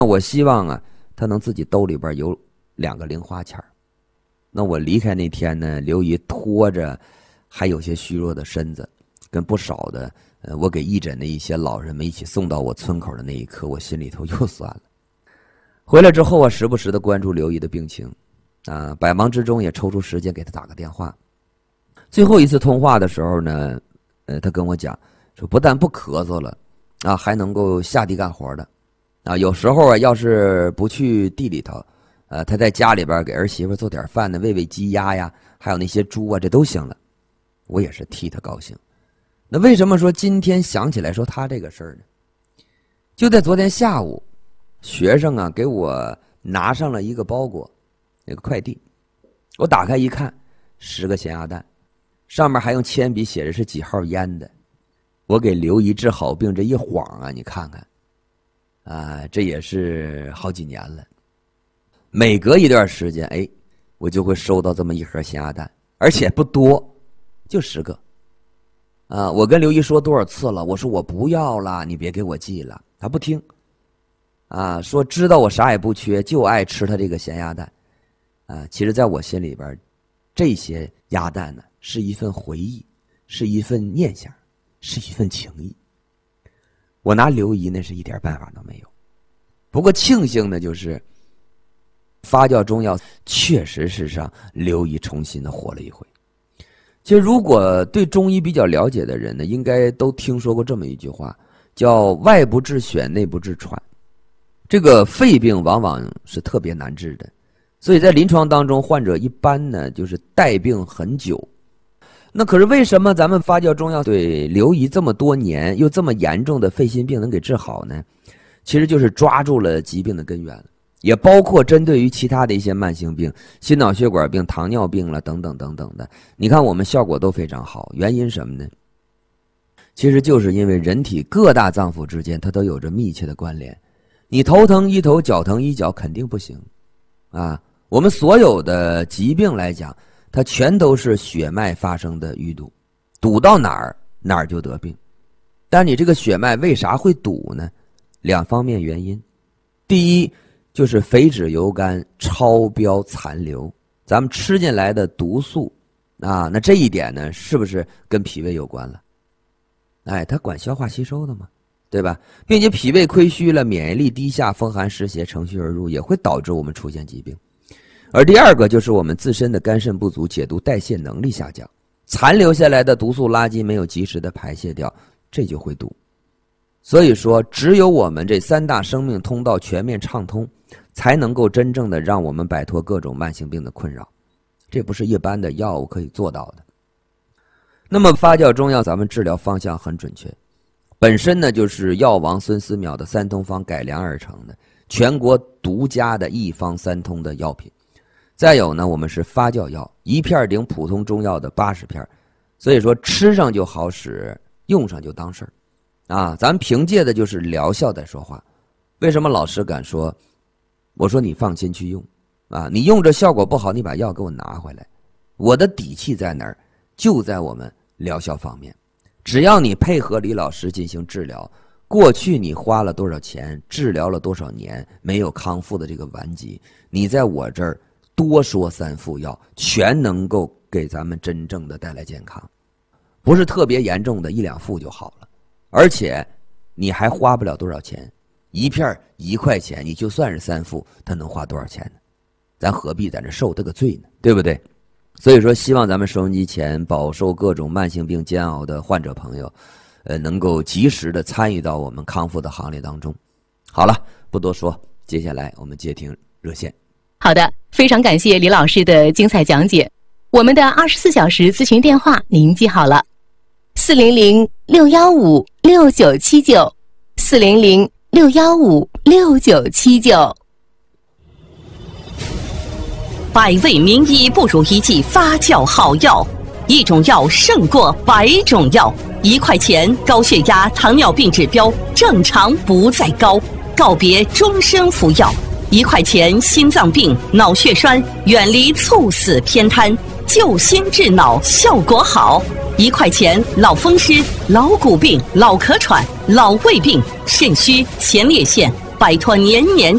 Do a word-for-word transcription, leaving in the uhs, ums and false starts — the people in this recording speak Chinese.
我希望啊，他能自己兜里边有两个零花钱。那我离开那天呢，刘姨拖着还有些虚弱的身子，跟不少的呃我给义诊的一些老人们一起送到我村口的那一刻，我心里头又酸了。回来之后啊，时不时的关注刘姨的病情，啊，百忙之中也抽出时间给她打个电话。最后一次通话的时候呢，呃，她跟我讲说，不但不咳嗽了，啊，还能够下地干活的，啊，有时候啊，要是不去地里头，呃，她在家里边给儿媳妇做点饭呢，喂喂鸡鸭呀，还有那些猪啊，这都行了。我也是替她高兴。那为什么说今天想起来说她这个事儿呢？就在昨天下午。学生啊，给我拿上了一个包裹，那个快递。我打开一看，十个咸鸭蛋，上面还用铅笔写着是几号腌的。我给刘姨治好病这一晃啊，你看看，啊，这也是好几年了。每隔一段时间，哎，我就会收到这么一盒咸鸭蛋，而且不多，就十个。啊，我跟刘姨说多少次了，我说我不要了，你别给我寄了，她不听。啊，说知道我啥也不缺，就爱吃他这个咸鸭蛋，啊，其实在我心里边，这些鸭蛋呢是一份回忆，是一份念想，是一份情谊。我拿刘姨那是一点办法都没有。不过庆幸的就是，发酵中药确实是让刘姨重新的活了一回。其实，如果对中医比较了解的人呢，应该都听说过这么一句话，叫“外不治癣，内不治喘”。这个肺病往往是特别难治的，所以在临床当中，患者一般呢就是带病很久。那可是为什么咱们发酵中药对刘姨这么多年又这么严重的肺心病能给治好呢？其实就是抓住了疾病的根源，也包括针对于其他的一些慢性病，心脑血管病、糖尿病了等等等等的。你看我们效果都非常好，原因什么呢？其实就是因为人体各大脏腑之间它都有着密切的关联。你头疼医头，脚疼医脚肯定不行，啊，我们所有的疾病来讲，它全都是血脉发生的淤堵，堵到哪儿哪儿就得病。但你这个血脉为啥会堵呢？两方面原因，第一就是肥脂油肝超标残留，咱们吃进来的毒素啊，那这一点呢，是不是跟脾胃有关了？哎，它管消化吸收的嘛。对吧？并且脾胃亏虚了，免疫力低下，风寒湿邪乘虚而入，也会导致我们出现疾病。而第二个就是我们自身的肝肾不足，解毒代谢能力下降，残留下来的毒素垃圾没有及时的排泄掉，这就会堵。所以说，只有我们这三大生命通道全面畅通，才能够真正的让我们摆脱各种慢性病的困扰。这不是一般的药物可以做到的。那么发酵中药咱们治疗方向很准确，本身呢就是药王孙思邈的三通方改良而成的，全国独家的一方三通的药品。再有呢，我们是发酵药，一片顶普通中药的八十片，所以说吃上就好使，用上就当事儿啊。咱凭借的就是疗效在说话。为什么老师敢说？我说你放心去用啊，你用着效果不好，你把药给我拿回来。我的底气在哪儿？就在我们疗效方面。只要你配合李老师进行治疗，过去你花了多少钱，治疗了多少年没有康复的这个顽疾，你在我这儿多说三副药，全能够给咱们真正的带来健康。不是特别严重的一两副就好了，而且你还花不了多少钱，一片一块钱，你就算是三副，他能花多少钱呢？咱何必在这受这个罪呢？对不对？所以说，希望咱们收音机前饱受各种慢性病煎熬的患者朋友，呃，能够及时的参与到我们康复的行列当中。好了，不多说，接下来我们接听热线。 好的，非常感谢李老师的精彩讲解。我们的二十四小时咨询电话您记好了：四零零六幺五六九七九，四零零六幺五六九七九。 百味名医不如一剂发酵好药，一种药胜过百种药。一块钱，高血压、糖尿病指标正常不再高，告别终身服药。一块钱，心脏病、脑血栓远离猝死偏瘫，救心治脑效果好。一块钱，老风湿、老骨病、老咳喘、老胃病、肾虚、前列腺，摆脱年年